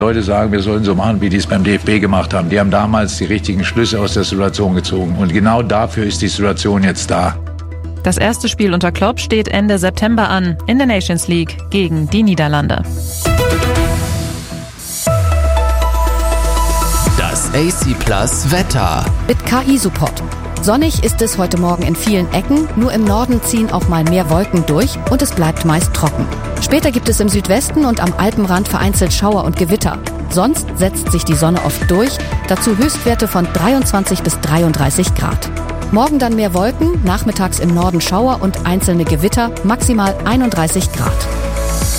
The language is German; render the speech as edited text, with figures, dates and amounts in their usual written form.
Leute sagen, wir sollen so machen, wie die es beim DFB gemacht haben. Die haben damals die richtigen Schlüsse aus der Situation gezogen. Und genau dafür ist die Situation jetzt da. Das erste Spiel unter Klopp steht Ende September an, in der Nations League gegen die Niederlande. Das AC Plus Wetter. Mit KI-Support. Sonnig ist es heute Morgen in vielen Ecken, nur im Norden ziehen auch mal mehr Wolken durch und es bleibt meist trocken. Später gibt es im Südwesten und am Alpenrand vereinzelt Schauer und Gewitter. Sonst setzt sich die Sonne oft durch, dazu Höchstwerte von 23 bis 33 Grad. Morgen dann mehr Wolken, nachmittags im Norden Schauer und einzelne Gewitter, maximal 31 Grad.